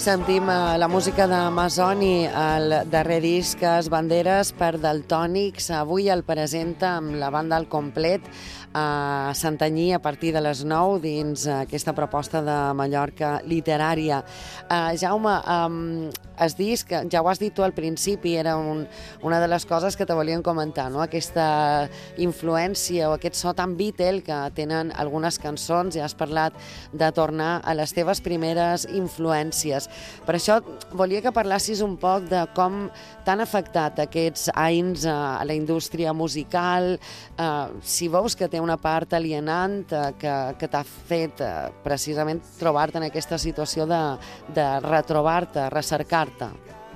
sentim la música de Masoni, el darrer disc Es Banderes per Daltònics. Avui el presenta amb la banda al complet a Santanyí a partir de les 9 dins aquesta proposta de Mallorca literària. Jaume, el disc, ja ho has dit tu al principi, era una de les coses que te volíem comentar, no? Aquesta influència o aquest so tan Beatle que tenen algunes cançons, ja has parlat de tornar a les teves primeres influències. Per això volia que parlassis un poc de com t'han afectat aquests anys a la indústria musical, si veus que té una part alienant que t'ha fet precisament trobar-te en aquesta situació de retrobar-te, recercar-te.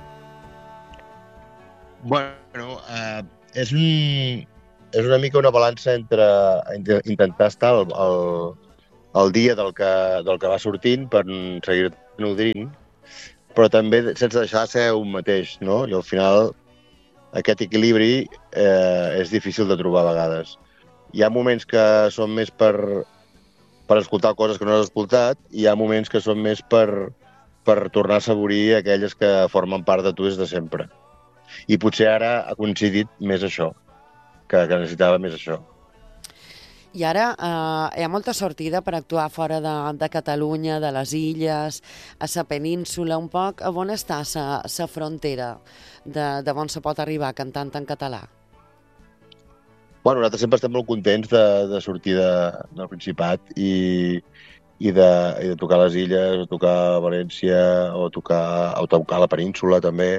Bueno, és una mica una balança entre intentar estar al dia del que va sortint per seguir-te nodrint, però també sense deixar de ser un mateix, no? I al final aquest equilibri és difícil de trobar a vegades. Hi ha moments que són més per escoltar coses que no has escoltat i hi ha moments que són més per tornar a assaborir aquelles que formen part de tu des de sempre. I potser ara ha coincidit més això, que necessitava més això. I ara hi ha molta sortida per actuar fora de Catalunya, de les illes, a la península, un poc. A on està la frontera de on se pot arribar cantant en català? Bueno, nosaltres sempre estem molt contents de sortir del Principat i de tocar a les illes, o tocar a València, o tocar a la península també.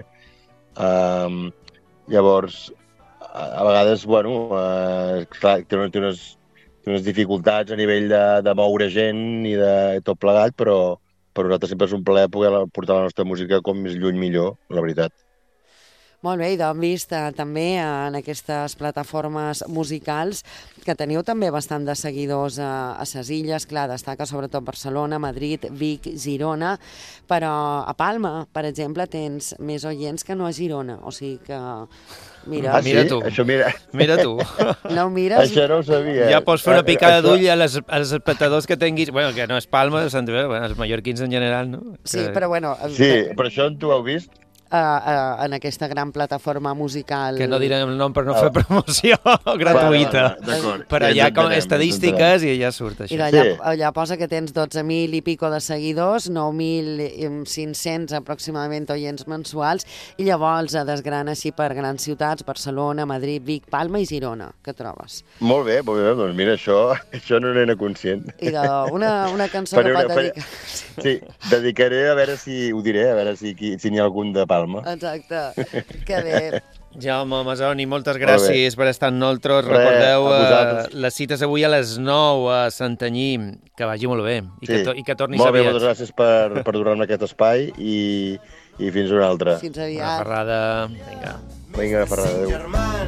Llavors, a vegades, bueno, clar, té unes dificultats a nivell de moure gent i de tot plegat, però per nosaltres sempre és un plaer poder portar la nostra música com més lluny millor, la veritat. Molt bé, i d'on vist també en aquestes plataformes musicals que teniu també bastant de seguidors a les illes, clar, destaca sobretot Barcelona, Madrid, Vic, Girona, però a Palma, per exemple, tens més oients que no a Girona, o sigui que... Mira, mira tu. Això mira tu. No ho mires? Això no ho sabia. Ja pots fer una picada d'ull als espectadors que tinguis... Bueno, que no és Palma, els mallorquins en general, no? Sí, però bueno... Sí, però això tu ho heu vist? En aquesta gran plataforma musical... Que no direm el nom per no fer promoció gratuïta. Però hi ha com estadístiques i ja surt això. I allà posa que tens 12.000 i pico de seguidors, 9.500 aproximadament oients mensuals, i llavors desgrana així per grans ciutats, Barcelona, Madrid, Vic, Palma i Girona. Què trobes? Molt bé, doncs mira, això no n'era conscient. I una cançó que pot dedicar... Sí, dedicaré a veure si ho diré, a veure si n'hi ha algun de Palma. Exacte, que bé. Jaume Masoni, moltes gràcies per estar amb nosaltres. Recordeu les cites avui a les 9 a Santanyí. Que vagi molt bé i que tornis molt aviat. Molt bé, moltes gràcies per donar-me aquest espai i fins una altra. Fins aviat. Una ferrada. Vinga, una ferrada. Adéu.